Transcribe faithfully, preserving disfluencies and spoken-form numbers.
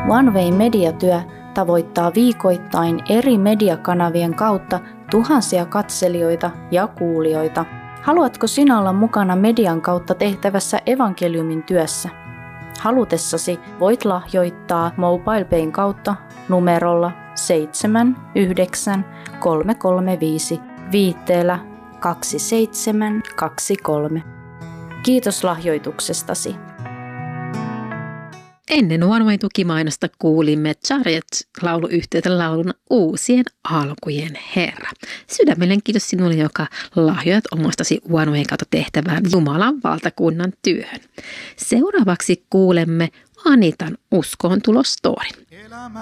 One Way mediatyö tavoittaa viikoittain eri mediakanavien kautta tuhansia katselijoita ja kuulijoita. Haluatko sinä olla mukana median kautta tehtävässä evankeliumin työssä? Halutessasi voit lahjoittaa MobilePayn kautta numerolla seitsemän yhdeksän kolme kolme viisi viitteellä kaksi seitsemän kaksi kolme. Kiitos lahjoituksestasi. Ennen One Way -tukimainosta kuulimme Chariots-lauluyhtiötä laulun Uusien alkujen Herra. Sydämellinen kiitos sinulle, joka lahjoit omastasi One Way kautta tehtävään Jumalan valtakunnan työhön. Seuraavaksi kuulemme Anitan uskoontulostorin.